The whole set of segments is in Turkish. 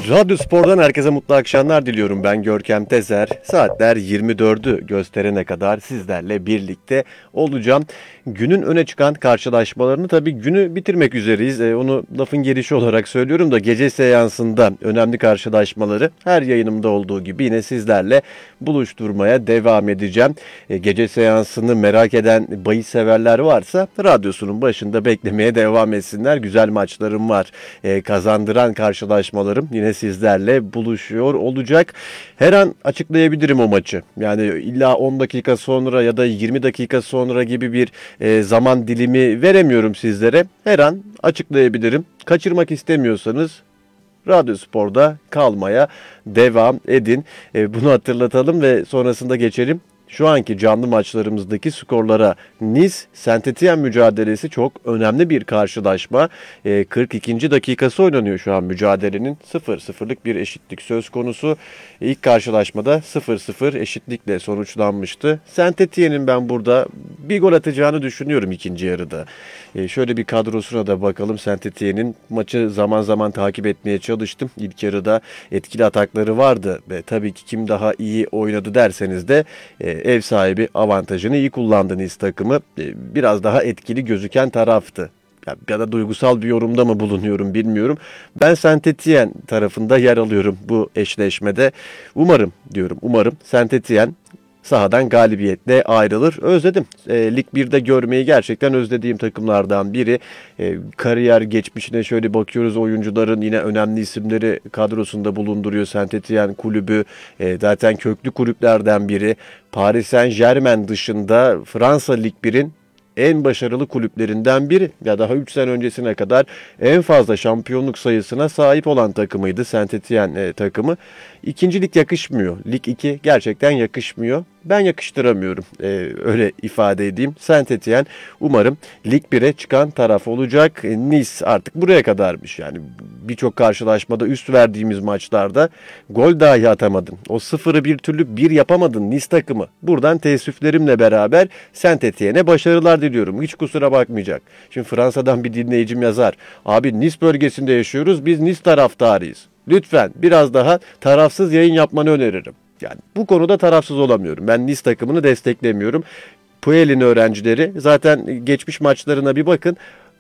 Radyo Spor'dan herkese mutlu akşamlar diliyorum. Ben Görkem Tezer. Saatler 24'ü gösterene kadar sizlerle birlikte olacağım. Günün öne çıkan karşılaşmalarını tabii günü bitirmek üzereyiz. Onu lafın gelişi olarak söylüyorum da gece seansında önemli karşılaşmaları her yayınımda olduğu gibi yine sizlerle buluşturmaya devam edeceğim. Gece seansını merak eden bahis severler varsa radyosunun başında beklemeye devam etsinler. Güzel maçlarım var. Kazandıran karşılaşmalarım yine sizlerle buluşuyor olacak. Her an açıklayabilirim o maçı. Yani illa 10 dakika sonra ya da 20 dakika sonra gibi bir zaman dilimi veremiyorum sizlere. Her an açıklayabilirim. Kaçırmak istemiyorsanız Radyo Spor'da kalmaya devam edin. Bunu hatırlatalım ve sonrasında geçelim şu anki canlı maçlarımızdaki skorlara. Nice Saint-Étienne mücadelesi çok önemli bir karşılaşma. 42. dakikası oynanıyor şu an mücadelenin. 0-0'lık bir eşitlik söz konusu. İlk karşılaşmada 0-0 eşitlikle sonuçlanmıştı. Saint-Étienne'in ben burada bir gol atacağını düşünüyorum ikinci yarıda. Şöyle bir kadrosuna da bakalım. Saint-Étienne'in maçı zaman zaman takip etmeye çalıştım. İlk yarıda etkili atakları vardı ve tabii ki kim daha iyi oynadı derseniz de ev sahibi avantajını iyi kullandı Nice takımı. Biraz daha etkili gözüken taraftı. Ya da duygusal bir yorumda mı bulunuyorum bilmiyorum. Ben Saint-Étienne tarafında yer alıyorum bu eşleşmede. Umarım Saint-Étienne sahadan galibiyetle ayrılır. Özledim. Lig 1'de görmeyi gerçekten özlediğim takımlardan biri. Kariyer geçmişine şöyle bakıyoruz. Oyuncuların yine önemli isimleri kadrosunda bulunduruyor Saint-Étienne kulübü. Zaten köklü kulüplerden biri. Paris Saint-Germain dışında Fransa Lig 1'in en başarılı kulüplerinden biri. Ya daha 3 sene öncesine kadar en fazla şampiyonluk sayısına sahip olan takımıydı Saint-Étienne takımı. İkincilik yakışmıyor. Lig 2 gerçekten yakışmıyor. Ben yakıştıramıyorum. Öyle ifade edeyim. Saint-Étienne umarım Lig 1'e çıkan taraf olacak. Nice artık buraya kadarmış. Yani birçok karşılaşmada üst verdiğimiz maçlarda gol dahi atamadın. O 0'ı bir türlü bir yapamadın Nice takımı. Buradan teessüflerimle beraber Saint-Étienne'e başarılar diliyorum. Hiç kusura bakmayacak. Şimdi Fransa'dan bir dinleyicim yazar. Abi Nice bölgesinde yaşıyoruz. Biz Nice taraftarıyız. Lütfen biraz daha tarafsız yayın yapmanı öneririm. Yani bu konuda tarafsız olamıyorum. Ben Nice takımını desteklemiyorum. Puel'in öğrencileri zaten geçmiş maçlarına bir bakın.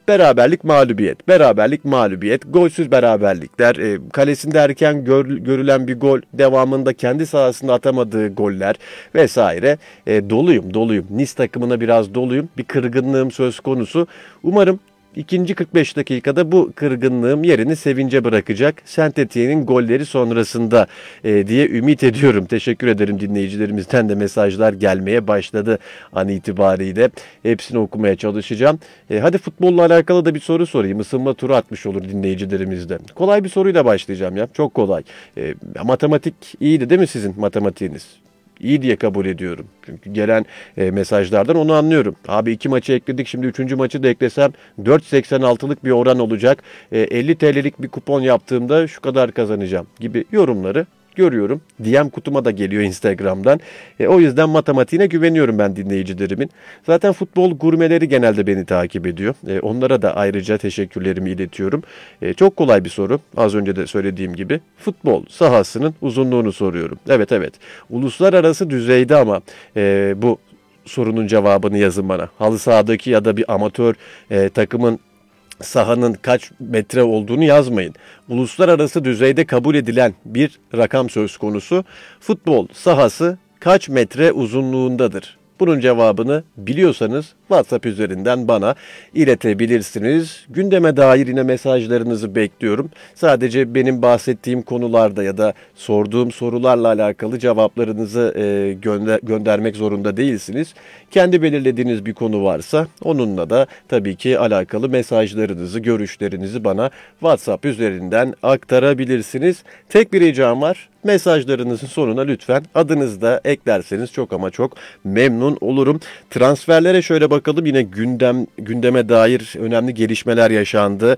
Beraberlik mağlubiyet, golsüz beraberlikler, kalesinde erken görülen bir gol, devamında kendi sahasında atamadığı goller vesaire. Doluyum. Nice takımına biraz doluyum. Bir kırgınlığım söz konusu. Umarım İkinci 45 dakikada bu kırgınlığım yerini sevince bırakacak. Saint-Étienne'in golleri sonrasında diye ümit ediyorum. Teşekkür ederim, dinleyicilerimizden de mesajlar gelmeye başladı an itibariyle. Hepsini okumaya çalışacağım. Hadi futbolla alakalı da bir soru sorayım. Isınma turu atmış olur dinleyicilerimizde. Kolay bir soruyla başlayacağım ya. Çok kolay. Matematik iyiydi değil mi sizin matematiğiniz? İyi diye kabul ediyorum. Çünkü gelen mesajlardan onu anlıyorum. Abi 2 maçı ekledik, şimdi 3. maçı da eklesem 4,86'lık bir oran olacak. 50 TL'lik bir kupon yaptığımda şu kadar kazanacağım gibi yorumları görüyorum. DM kutuma da geliyor Instagram'dan. O yüzden matematiğine güveniyorum ben dinleyicilerimin. Zaten futbol gurmeleri genelde beni takip ediyor. Onlara da ayrıca teşekkürlerimi iletiyorum. Çok kolay bir soru. Az önce de söylediğim gibi. Futbol sahasının uzunluğunu soruyorum. Evet. Uluslararası düzeyde ama bu sorunun cevabını yazın bana. Halı sahadaki ya da bir amatör takımın sahanın kaç metre olduğunu yazmayın. Uluslararası düzeyde kabul edilen bir rakam söz konusu. Futbol sahası kaç metre uzunluğundadır? Bunun cevabını biliyorsanız WhatsApp üzerinden bana iletebilirsiniz. Gündeme dair yine mesajlarınızı bekliyorum. Sadece benim bahsettiğim konularda ya da sorduğum sorularla alakalı cevaplarınızı göndermek zorunda değilsiniz. Kendi belirlediğiniz bir konu varsa onunla da tabii ki alakalı mesajlarınızı, görüşlerinizi bana WhatsApp üzerinden aktarabilirsiniz. Tek bir ricam var. Mesajlarınızın sonuna lütfen adınızı da eklerseniz çok ama çok memnun olurum. Transferlere şöyle bakalım, yine gündeme dair önemli gelişmeler yaşandı.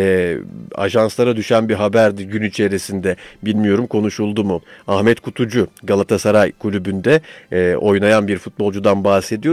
Ajanslara düşen bir haberdi gün içerisinde. Bilmiyorum konuşuldu mu? Ahmet Kutucu Galatasaray kulübünde oynayan bir futbolcudan bahsediyor.